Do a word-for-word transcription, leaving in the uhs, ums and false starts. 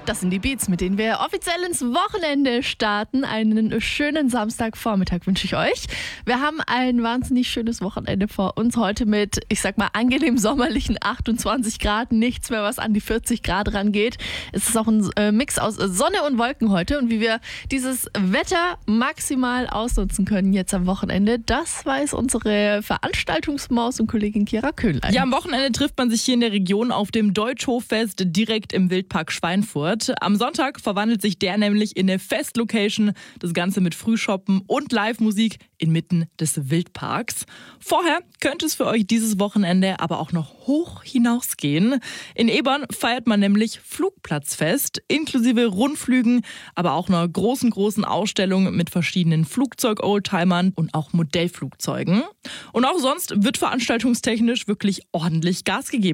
Das sind die Beats, mit denen wir offiziell ins Wochenende starten. Einen schönen Samstagvormittag wünsche ich euch. Wir haben ein wahnsinnig schönes Wochenende vor uns. Heute mit, ich sag mal, angenehm sommerlichen achtundzwanzig Grad. Nichts mehr, was an die vierzig Grad rangeht. Es ist auch ein äh, Mix aus Sonne und Wolken heute. Und wie wir dieses Wetter maximal ausnutzen können jetzt am Wochenende, das weiß unsere Veranstaltungsmaus und Kollegin Kira Köhlein. Ja, am Wochenende trifft man sich hier in der Region auf dem Deutschhoffest direkt im Wildpark Schweinfurt. Am Sonntag verwandelt sich der nämlich in eine Festlocation. Das Ganze mit Frühshoppen und Live-Musik inmitten des Wildparks. Vorher könnte es für euch dieses Wochenende aber auch noch hoch hinausgehen. In Ebern feiert man nämlich Flugplatzfest, inklusive Rundflügen, aber auch einer großen, großen Ausstellung mit verschiedenen Flugzeug-Oldtimern und auch Modellflugzeugen. Und auch sonst wird veranstaltungstechnisch wirklich ordentlich Gas gegeben.